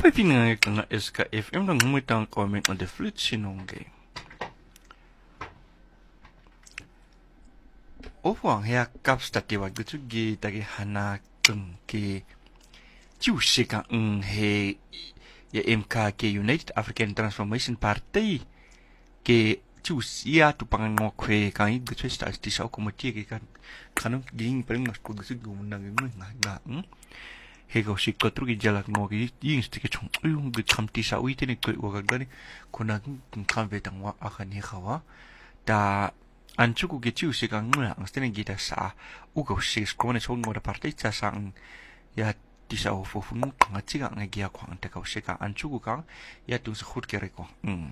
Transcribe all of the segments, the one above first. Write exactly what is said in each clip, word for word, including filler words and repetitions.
Pipinga nga S K F M nang ngumutang comment on the flute sinongge. Ofwang hea kapstati wa gutugi tagi hana kung ke chiusika ng he ya M K ke United African Transformation Party ke chius ya tu pangango kwe kan i gutu sta sti sa ko moti ke kan kanong ging preng mas ko gutu gumunang ng nga nga he go sikko trugi jalak ngo gi yin sti ke chung yung gu chamti sa uite ne ko wa gani kuna kan vetang wa akan he khawa da anchuku ke chiusika ng ang stene gita sa ugo sis ko ne chong ngora party cha sang ya Tisa o fofung kang chiga nga gia kwang te ka usika anchugu kang ya tu sa khut kere ko mm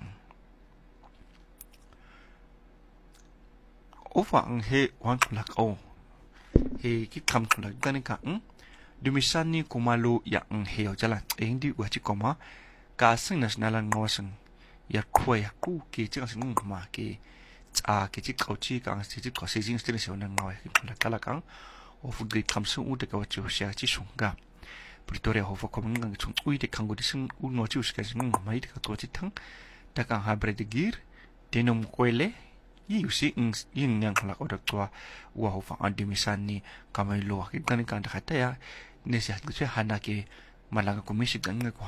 ofa ang he wan kulak o he ki kam kulak gani ka mm dumisani kumalo ya ang he o jala endi wachi koma ka sing national ngosang ya khwa ya ku ke chiga sing ma ke cha ke chi kauchi kang chi chi ko sejing stene se ona ngawa ki kulak kala kang o fu gri kam su u te ka wachi usya chi sunga Pretoria hofa komeng ngang chung ui de kango diseng u no chi uska sing mai de ka to chi thang ta kang ha bre de gir denom koile yi usi ing ing nyang khala ko dak to wa hofa andimisan ni kamai lo ki kan kan ta ya ne sia ku che hana ke malaga komisi gang ko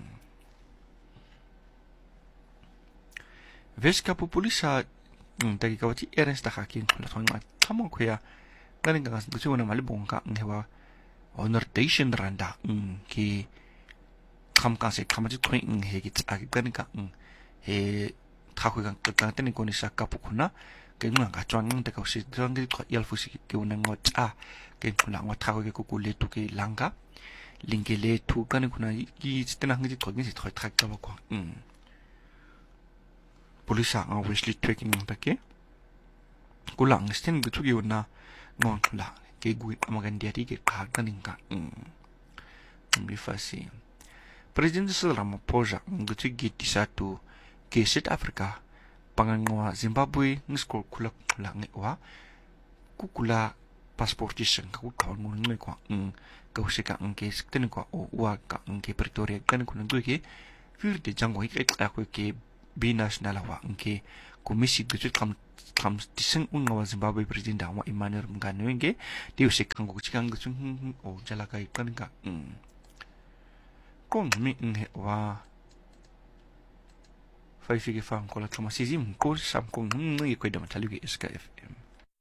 Veska populisa ta ki ka ti ernst ta hakin la thong ma thamon ko ya kan kan ku che wona mal bong ka ngewa Honoration randa ng ki kam kasi kamaji tuwing ng hegi tsagi gani ka ng he takwe kang kagantani ko ni sa kapukuna kaya nga kachuan ng teka usi drang di ko yalfu si ki unang ngot a kaya kuna ngot takwe ki kukuletu ki langka lingke letu gani kuna ki sitinang ngi ko ngi si toy trak ka ko ng polisa ang Wesley trekking ng take kulang stin gitugi una ngon kulang ke gue amagan dia ke kahkan ingka mm bifasi Presiden Cyril Ramaphosa ngutu giti satu ke South Africa pangangwa Zimbabwe ngsko kulak lang wa kukula passportation ka ku kawan mun ngai kwa ng kausika ng ke sikten kwa o wa ka ng ke Pretoria kan kun ndu ke fir de jangwa ke ka ku ke binational wa ng ke komisi gutu kam kam diseng un ngawa Zimbabwe president da wa Emmanuel Mnangagwa dia usik kang guci kang guci o jala kai kan ka kong mi nge wa fai figi fang kola kama sizim ko sam kong ngi ko da matalu ge S K F M